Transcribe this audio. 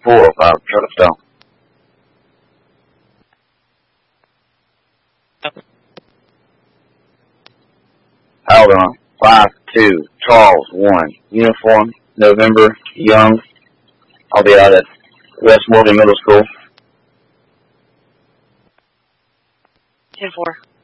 405, shut up, stone. Hold on. 5-2, Charles 1, uniform, November, Young. I'll be out at West Morgan Middle School. 10-4.